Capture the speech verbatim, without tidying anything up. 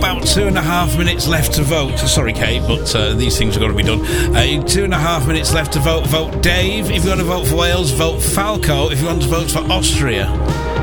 about two and a half minutes left to vote. Sorry, Kate, but uh, these things are going to be done. Uh, two and a half minutes left to vote. Vote Dave if you want to vote for Wales. Vote Falco if you want to vote for Austria.